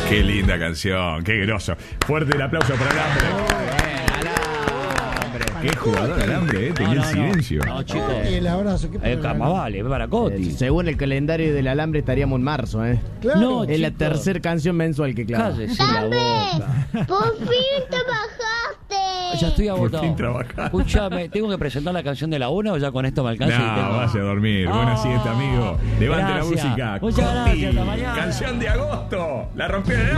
Qué linda canción, qué groso. Fuerte el aplauso para Alambre. Qué jugador Alambre, tenía el silencio. No, chicos. El abrazo. Más vale, para Coti. Según el calendario del Alambre estaríamos en marzo, Claro. No, es la chicos. tercera canción mensual que clava. Cállese la boca. ¡Por fin trabajaste! Ya estoy Por agotado. fin trabajar. Escúchame, ¿tengo que presentar la canción de la 1 o ya con esto me alcanza? y No, tengo... vaya a dormir. Buena siesta, amigo. Levante Gracias. la música. Muchas Coti, gracias, hasta mañana. canción de agosto. La rompió en el